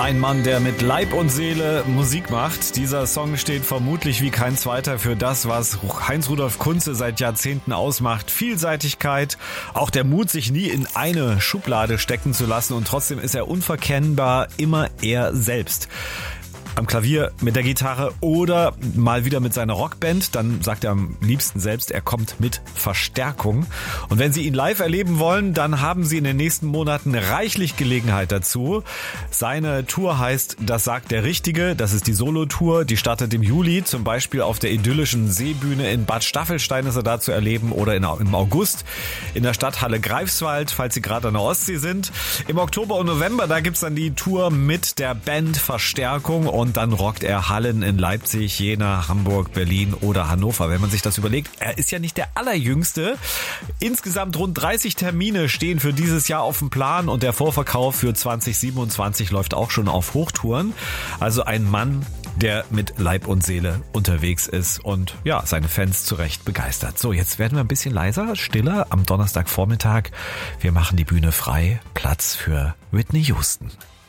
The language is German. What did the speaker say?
Ein Mann, der mit Leib und Seele Musik macht. Dieser Song steht vermutlich wie kein zweiter für das, was Heinz-Rudolf Kunze seit Jahrzehnten ausmacht. Vielseitigkeit, auch der Mut, sich nie in eine Schublade stecken zu lassen, und trotzdem ist er unverkennbar immer er selbst. Am Klavier, mit der Gitarre oder mal wieder mit seiner Rockband, dann sagt er am liebsten selbst, er kommt mit Verstärkung. Und wenn Sie ihn live erleben wollen, dann haben Sie in den nächsten Monaten reichlich Gelegenheit dazu. Seine Tour heißt Das sagt der Richtige, das ist die Solo-Tour, die startet im Juli, zum Beispiel auf der idyllischen Seebühne in Bad Staffelstein ist er da zu erleben oder im August in der Stadthalle Greifswald, falls Sie gerade an der Ostsee sind. Im Oktober und November, da gibt's dann die Tour mit der Band Verstärkung. Und dann rockt er Hallen in Leipzig, Jena, Hamburg, Berlin oder Hannover. Wenn man sich das überlegt, er ist ja nicht der Allerjüngste. Insgesamt rund 30 Termine stehen für dieses Jahr auf dem Plan und der Vorverkauf für 2027 läuft auch schon auf Hochtouren. Also ein Mann, der mit Leib und Seele unterwegs ist und ja, seine Fans zu Recht begeistert. So, jetzt werden wir ein bisschen leiser, stiller am Donnerstagvormittag. Wir machen die Bühne frei, Platz für Whitney Houston.